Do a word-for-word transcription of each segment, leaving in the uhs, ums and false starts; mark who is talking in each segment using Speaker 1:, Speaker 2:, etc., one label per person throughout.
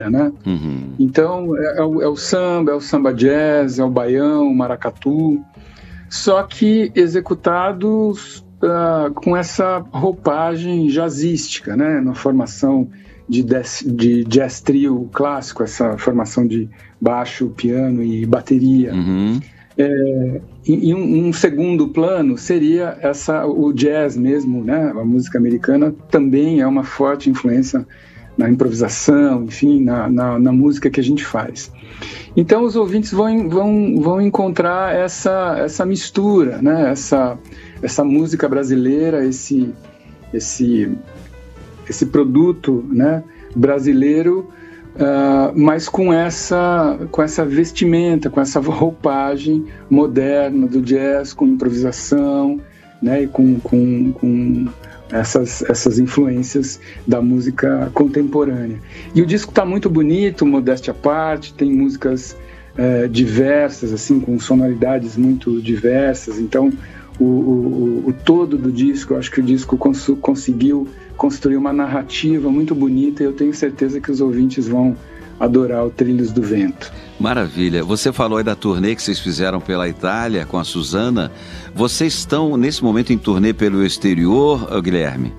Speaker 1: né?
Speaker 2: Uhum.
Speaker 1: Então, é, é, o, é o samba, é o samba jazz, é o baião, o maracatu, só que executados uh, com essa roupagem jazzística, né? Na formação de, des, de jazz trio clássico, essa formação de baixo, piano e bateria.
Speaker 2: Uhum.
Speaker 1: É, em um, um segundo plano seria essa, o jazz mesmo, né? A música americana também é uma forte influência na improvisação, enfim, na, na, na música que a gente faz. Então os ouvintes vão, vão, vão encontrar essa, essa mistura, né? essa, essa música brasileira, esse, esse, esse produto, né? brasileiro, uh, mas com essa, com essa vestimenta, com essa roupagem moderna do jazz, com improvisação, né? e com, com, com Essas, essas influências da música contemporânea. E o disco está muito bonito, modéstia à parte, tem músicas é, diversas, assim, com sonoridades muito diversas. Então, o, o, o todo do disco, eu acho que o disco cons- conseguiu construir uma narrativa muito bonita e eu tenho certeza que os ouvintes vão adorar o Trilhos do Vento.
Speaker 2: Maravilha. Você falou aí da turnê que vocês fizeram pela Itália com a Susana. Vocês estão, nesse momento, em turnê pelo exterior, Guilherme?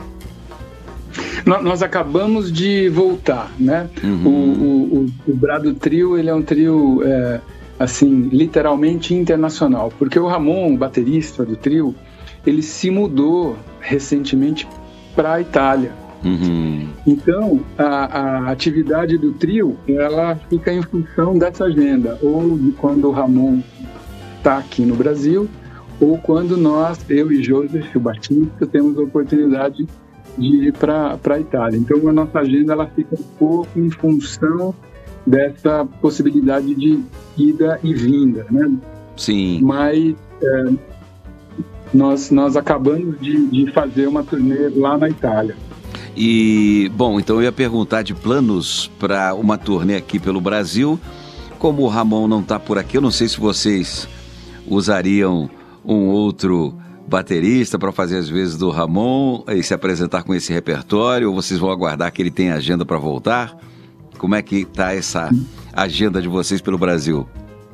Speaker 1: Nós acabamos de voltar, né?
Speaker 2: Uhum.
Speaker 1: O, o, o Brado Trio, ele é um trio, é, assim, literalmente internacional, porque o Ramon, o baterista do trio, ele se mudou recentemente para a Itália.
Speaker 2: Uhum.
Speaker 1: Então, a, a atividade do trio, ela fica em função dessa agenda, ou de quando o Ramon está aqui no Brasil, ou quando nós, eu e Joseph, o Batista, temos a oportunidade de ir para a Itália. Então, a nossa agenda ela fica um pouco em função dessa possibilidade de ida e vinda, né?
Speaker 2: Sim.
Speaker 1: Mas é, nós, nós acabamos de, de fazer uma turnê lá na Itália.
Speaker 2: E, bom, então eu ia perguntar de planos para uma turnê aqui pelo Brasil. Como o Ramon não está por aqui, eu não sei se vocês usariam um outro baterista para fazer as vezes do Ramon e se apresentar com esse repertório, ou vocês vão aguardar que ele tenha agenda para voltar? Como é que está essa agenda de vocês pelo Brasil?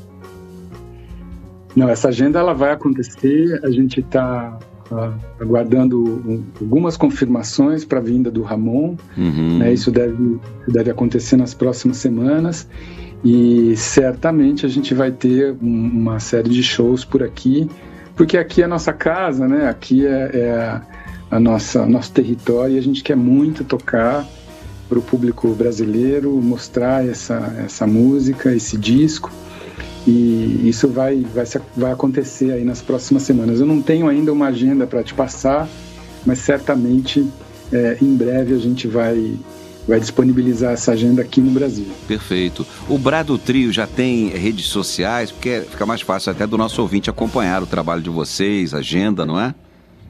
Speaker 1: Não, essa agenda ela vai acontecer, a gente está uh, aguardando um, algumas confirmações para a vinda do Ramon,
Speaker 2: uhum.
Speaker 1: né, isso deve, deve acontecer nas próximas semanas e certamente a gente vai ter um, uma série de shows por aqui, porque aqui é a nossa casa, né, aqui é, é a nossa, nosso território e a gente quer muito tocar para o público brasileiro, mostrar essa, essa música, esse disco. E isso vai, vai, vai acontecer aí nas próximas semanas. Eu não tenho ainda uma agenda para te passar, mas certamente é, em breve a gente vai, vai disponibilizar essa agenda aqui no Brasil.
Speaker 2: Perfeito. O Brado Trio já tem redes sociais, porque fica mais fácil até do nosso ouvinte acompanhar o trabalho de vocês, agenda, não é?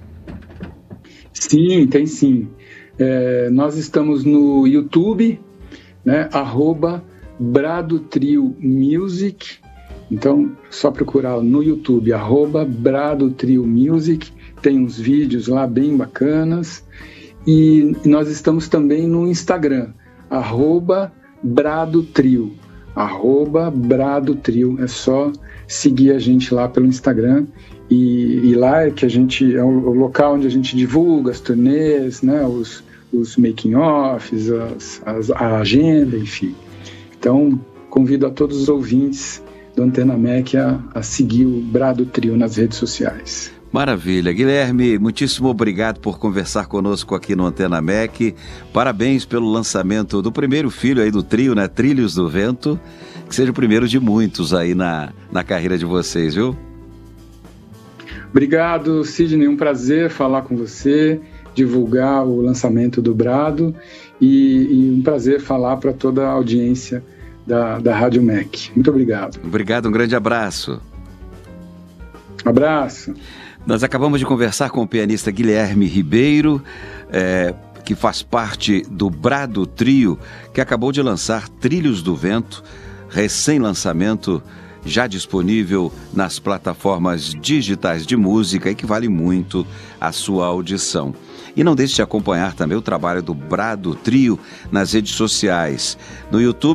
Speaker 1: Sim, tem sim. É, nós estamos no YouTube, né, arroba Brado Trio Music. Então, só procurar no YouTube, arroba Brado Trio Music, tem uns vídeos lá bem bacanas. E nós estamos também no Instagram, arroba Brado Trio, arroba Brado Trio. É só seguir a gente lá pelo Instagram. E, e lá é que a gente, é o local onde a gente divulga as turnês, né, os, os making-offs, as, as, a agenda, enfim. Então, convido a todos os ouvintes do Antena M E C a, a seguir o Brado Trio nas redes sociais.
Speaker 2: Maravilha. Guilherme, muitíssimo obrigado por conversar conosco aqui no Antena M E C. Parabéns pelo lançamento do primeiro filho aí do trio, né? Trilhos do Vento. Que seja o primeiro de muitos aí na, na carreira de vocês, viu?
Speaker 1: Obrigado, Sidney. Um prazer falar com você, divulgar o lançamento do Brado e, e um prazer falar para toda a audiência Da, da Rádio M E C. Muito obrigado.
Speaker 2: Obrigado, um grande abraço.
Speaker 1: Abraço.
Speaker 2: Nós acabamos de conversar com o pianista Guilherme Ribeiro, é, que faz parte do Brado Trio, que acabou de lançar Trilhos do Vento, recém-lançamento, já disponível nas plataformas digitais de música e que vale muito a sua audição. E não deixe de acompanhar também o trabalho do Brado Trio nas redes sociais. No YouTube